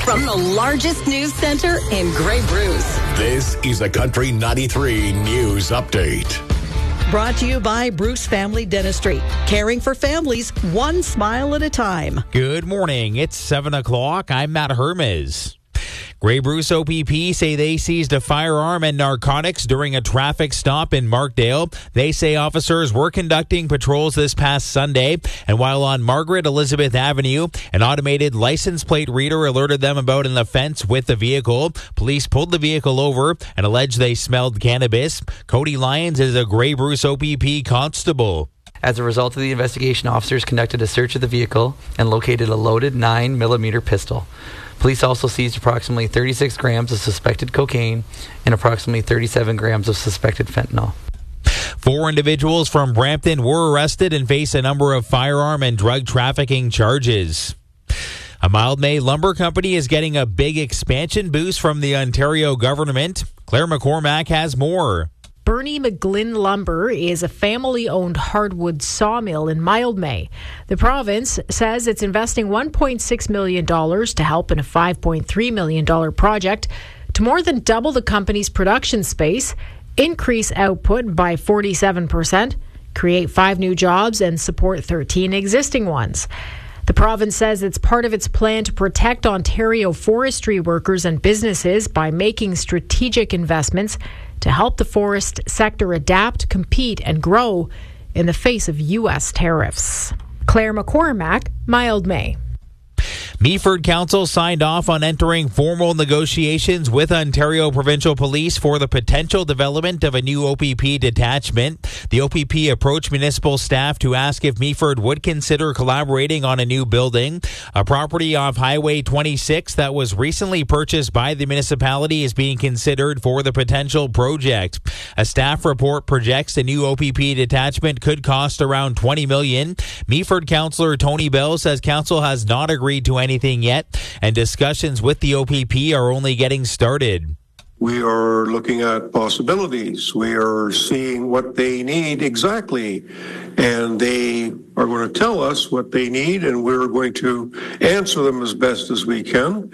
From the largest news center in Grey Bruce. This is a Country 93 News Update. Brought to you by Bruce Family Dentistry. Caring for families one smile at a time. Good morning. It's 7 o'clock. I'm Matt Hermes. Grey Bruce OPP say they seized a firearm and narcotics during a traffic stop in Markdale. They say officers were conducting patrols this past Sunday, and while on Margaret Elizabeth Avenue, an automated license plate reader alerted them about an offense with the vehicle. Police pulled the vehicle over and alleged they smelled cannabis. Cody Lyons is a Grey Bruce OPP constable. As a result of the investigation, officers conducted a search of the vehicle and located a loaded 9mm pistol. Police also seized approximately 36 grams of suspected cocaine and approximately 37 grams of suspected fentanyl. 4 individuals from Brampton were arrested and face a number of firearm and drug trafficking charges. A Mildmay Lumber Company is getting a big expansion boost from the Ontario government. Claire McCormack has more. Bernie McGlynn Lumber is a family-owned hardwood sawmill in Mildmay. The province says it's investing $1.6 million to help in a $5.3 million project to more than double the company's production space, increase output by 47%, create 5 new jobs, and support 13 existing ones. The province says it's part of its plan to protect Ontario forestry workers and businesses by making strategic investments to help the forest sector adapt, compete, and grow in the face of U.S. tariffs. Claire McCormack, Mildmay. Meaford Council signed off on entering formal negotiations with Ontario Provincial Police for the potential development of a new OPP detachment. The OPP approached municipal staff to ask if Meaford would consider collaborating on a new building. A property off Highway 26 that was recently purchased by the municipality is being considered for the potential project. A staff report projects the new OPP detachment could cost around $20 million. Meaford Councillor Tony Bell says council has not agreed to anything yet, and discussions with the OPP are only getting started. We are looking at possibilities. We are seeing what they need exactly, and they are going to tell us what they need, and we're going to answer them as best as we can.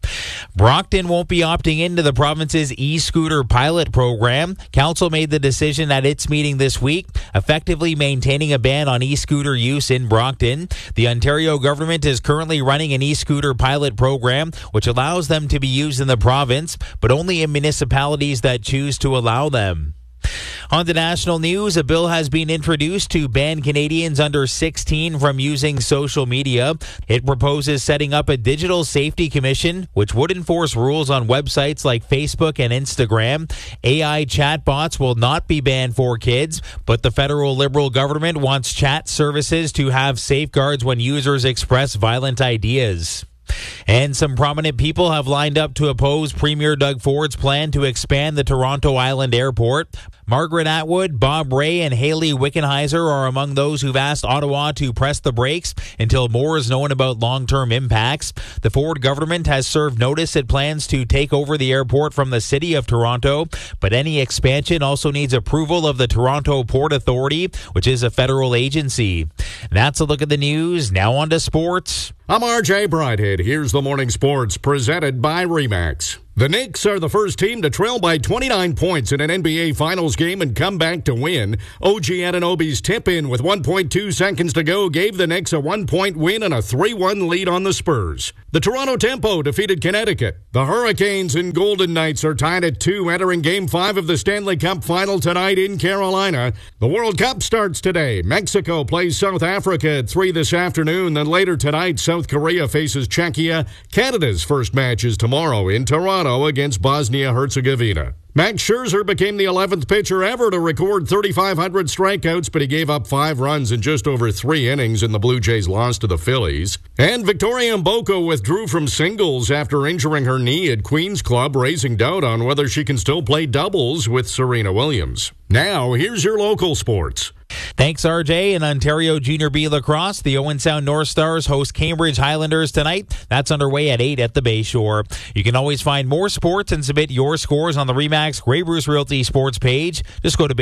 Brockton won't be opting into the province's e-scooter pilot program. Council made the decision at its meeting this week, effectively maintaining a ban on e-scooter use in Brockton. The Ontario government is currently running an e-scooter pilot program, which allows them to be used in the province, but only in municipalities that choose to allow them. On to national news, a bill has been introduced to ban Canadians under 16 from using social media. It proposes setting up a digital safety commission, which would enforce rules on websites like Facebook and Instagram. AI chatbots will not be banned for kids, but the federal Liberal government wants chat services to have safeguards when users express violent ideas. And some prominent people have lined up to oppose Premier Doug Ford's plan to expand the Toronto Island Airport. Margaret Atwood, Bob Ray, and Haley Wickenheiser are among those who've asked Ottawa to press the brakes until more is known about long-term impacts. The Ford government has served notice it plans to take over the airport from the City of Toronto, but any expansion also needs approval of the Toronto Port Authority, which is a federal agency. That's a look at the news. Now on to sports. I'm RJ Brighthead. Here's the morning sports presented by RE/MAX. The Knicks are the first team to trail by 29 points in an NBA Finals game and come back to win. OG Anunoby's tip-in with 1.2 seconds to go gave the Knicks a 1-point win and a 3-1 lead on the Spurs. The Toronto Tempo defeated Connecticut. The Hurricanes and Golden Knights are tied at 2 entering Game 5 of the Stanley Cup Final tonight in Carolina. The World Cup starts today. Mexico plays South Africa at 3 this afternoon. Then later tonight, South Korea faces Czechia. Canada's first match is tomorrow in Toronto against Bosnia-Herzegovina. Max Scherzer became the 11th pitcher ever to record 3,500 strikeouts, but he gave up 5 runs in just over 3 innings in the Blue Jays' loss to the Phillies. And Victoria Mboko withdrew from singles after injuring her knee at Queen's Club, raising doubt on whether she can still play doubles with Serena Williams. Now, here's your local sports. Thanks, RJ. In Ontario Junior B Lacrosse, the Owen Sound North Stars host Cambridge Highlanders tonight. That's underway at 8 at the Bayshore. You can always find more sports and submit your scores on the RE/MAX Grey Bruce Realty sports page. Just go to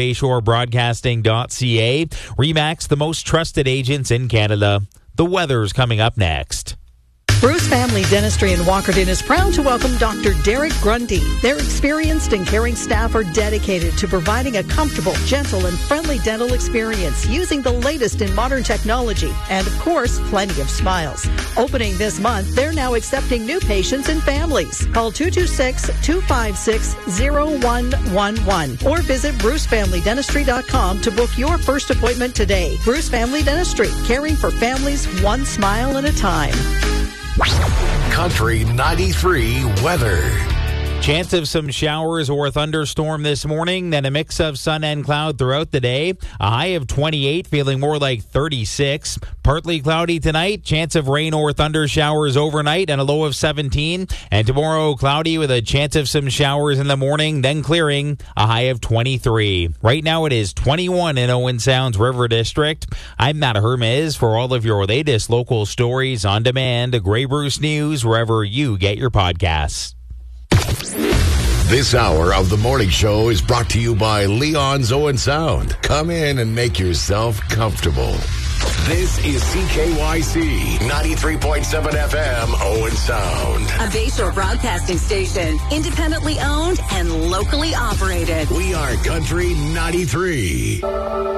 bayshorebroadcasting.ca. RE/MAX, the most trusted agents in Canada. The weather's coming up next. Bruce Family Dentistry in Walkerton is proud to welcome Dr. Derek Grundy. Their experienced and caring staff are dedicated to providing a comfortable, gentle, and friendly dental experience using the latest in modern technology and, of course, plenty of smiles. Opening this month, they're now accepting new patients and families. Call 226-256-0111 or visit brucefamilydentistry.com to book your first appointment today. Bruce Family Dentistry, caring for families one smile at a time. Country 93 weather. Chance of some showers or thunderstorm this morning, then a mix of sun and cloud throughout the day. A high of 28, feeling more like 36. Partly cloudy tonight, chance of rain or thunder showers overnight, and a low of 17. And tomorrow, cloudy with a chance of some showers in the morning, then clearing, a high of 23. Right now, it is 21 in Owen Sound's River District. I'm Matt Hermes for all of your latest local stories on demand. Grey Bruce News, wherever you get your podcasts. This hour of the morning show is brought to you by Leon's Owen Sound. Come in and make yourself comfortable. This is CKYC 93.7 FM Owen Sound. A Bayshore broadcasting station, independently owned and locally operated. We are Country 93.